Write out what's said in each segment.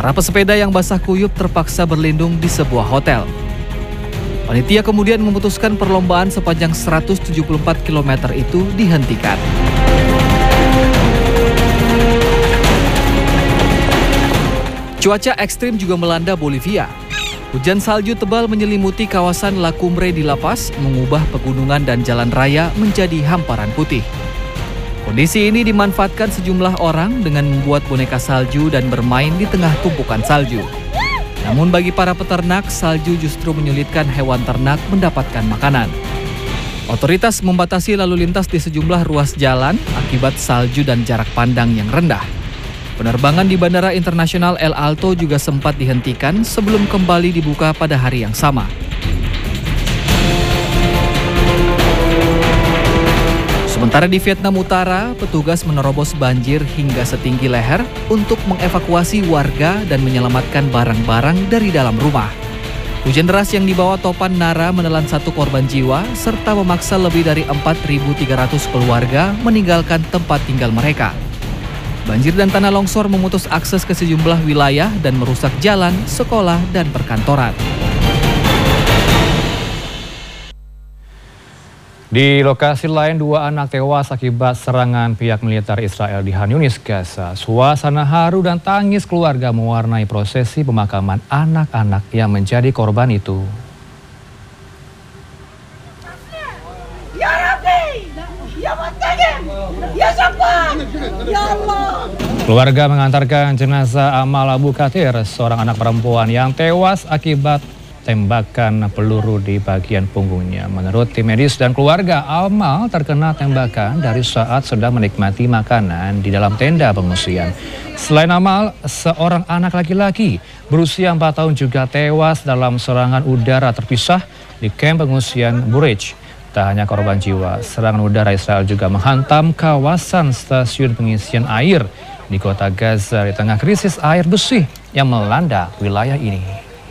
Para pesepeda yang basah kuyup terpaksa berlindung di sebuah hotel. Panitia kemudian memutuskan perlombaan sepanjang 174 km itu dihentikan. Cuaca ekstrim juga melanda Bolivia. Hujan salju tebal menyelimuti kawasan La Cumbre di La Paz, mengubah pegunungan dan jalan raya menjadi hamparan putih. Kondisi ini dimanfaatkan sejumlah orang dengan membuat boneka salju dan bermain di tengah tumpukan salju. Namun bagi para peternak, salju justru menyulitkan hewan ternak mendapatkan makanan. Otoritas membatasi lalu lintas di sejumlah ruas jalan akibat salju dan jarak pandang yang rendah. Penerbangan di Bandara Internasional El Alto juga sempat dihentikan sebelum kembali dibuka pada hari yang sama. Sementara di Vietnam Utara, petugas menerobos banjir hingga setinggi leher untuk mengevakuasi warga dan menyelamatkan barang-barang dari dalam rumah. Hujan deras yang dibawa topan Nara menelan 1 korban jiwa serta memaksa lebih dari 4.300 keluarga meninggalkan tempat tinggal mereka. Banjir dan tanah longsor memutus akses ke sejumlah wilayah dan merusak jalan, sekolah, dan perkantoran. Di lokasi lain, 2 anak tewas akibat serangan pihak militer Israel di Khan Yunis, Gaza. Suasana haru dan tangis keluarga mewarnai prosesi pemakaman anak-anak yang menjadi korban itu. Ya Rabbi! Ya Muntaqim! Ya Jabbar! Ya Allah! Keluarga mengantarkan jenazah Amal Abu Kathir, seorang anak perempuan yang tewas akibat tembakan peluru di bagian punggungnya. Menurut tim medis dan keluarga, Amal terkena tembakan dari saat sedang menikmati makanan di dalam tenda pengungsian. Selain Amal, seorang anak laki-laki berusia 4 tahun juga tewas dalam serangan udara terpisah di kamp pengungsian Burej. Tak hanya korban jiwa, serangan udara Israel juga menghantam kawasan stasiun pengisian air di kota Gaza di tengah krisis air bersih yang melanda wilayah ini.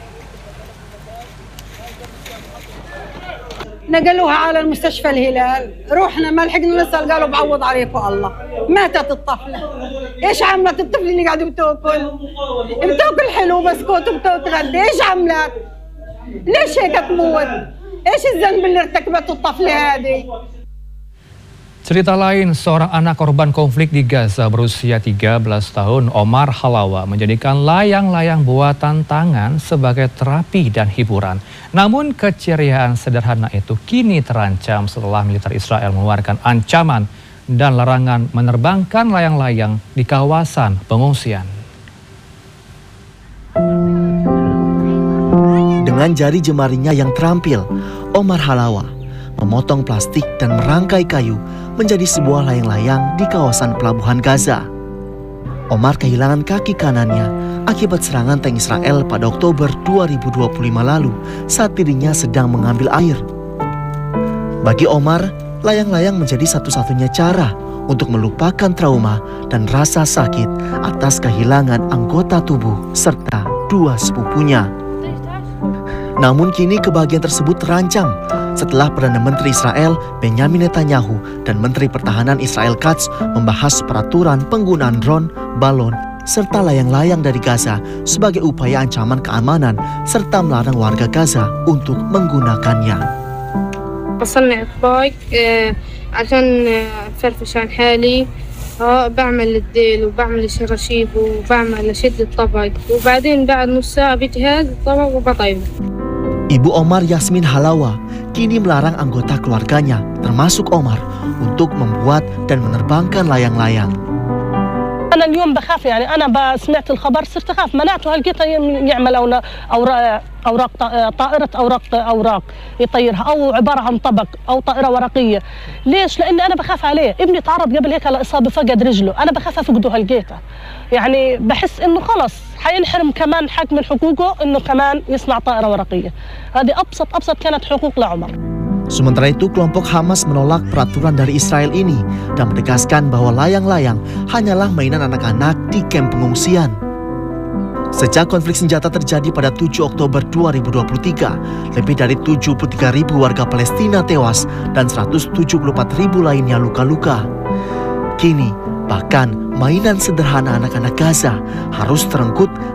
نقلوها على المستشفى الهلال، رحنا ما لحقنا نسأل قالوا بعوض عليكم الله. ماتت الطفلة. ايش عملت الطفل اللي قاعد بتاكل حلو بسكوت وبتتغدى، ايش عملت؟ ليش هيك تموت؟ ايش الذنب اللي ارتكبته الطفلة هذه؟ Cerita lain, seorang anak korban konflik di Gaza berusia 13 tahun, Omar Halawa, menjadikan layang-layang buatan tangan sebagai terapi dan hiburan. Namun keceriaan sederhana itu kini terancam setelah militer Israel mengeluarkan ancaman dan larangan menerbangkan layang-layang di kawasan pengungsian. Dengan jari jemarinya yang terampil, Omar Halawa memotong plastik dan merangkai kayu menjadi sebuah layang-layang di kawasan pelabuhan Gaza. Omar kehilangan kaki kanannya akibat serangan tank Israel pada Oktober 2025 lalu saat dirinya sedang mengambil air. Bagi Omar, layang-layang menjadi satu-satunya cara untuk melupakan trauma dan rasa sakit atas kehilangan anggota tubuh serta 2 sepupunya. Namun kini kebahagiaan tersebut terancam setelah Perdana Menteri Israel Benjamin Netanyahu dan Menteri Pertahanan Israel Katz membahas peraturan penggunaan drone, balon, serta layang-layang dari Gaza sebagai upaya ancaman keamanan serta melarang warga Gaza untuk menggunakannya. وصلنا إطباق عشان أفرفش عن حالي بعمل الديل وبعمل الشراشيب وبعمل أشد الطبق وبعدين بعد نص ساعة بجهز الطبق وبطيبه. Ibu Omar Yasmin Halawa kini melarang anggota keluarganya, termasuk Omar, untuk membuat dan menerbangkan layang-layang. أنا اليوم بخاف يعني أنا سمعت الخبر صرت أخاف مناته هالقطة يعمل أوراق طائرة أوراق يطيرها أو عبارة عن طبق أو طائرة ورقية. ليش؟ لأن أنا بخاف عليه. ابني تعرض قبل هيك لإصابة فقد رجله، أنا بخاف أفقده هالقطة. يعني بحس إنه خلص حينحرم كمان حق من حقوقه إنه كمان يصنع طائرة ورقية. هذه أبسط كانت حقوق لعمر. Sementara itu, kelompok Hamas menolak peraturan dari Israel ini dan menegaskan bahwa layang-layang hanyalah mainan anak-anak di kamp pengungsian. Sejak konflik senjata terjadi pada 7 Oktober 2023, lebih dari 73.000 warga Palestina tewas dan 174.000 lainnya luka-luka. Kini, bahkan mainan sederhana anak-anak Gaza harus terenggut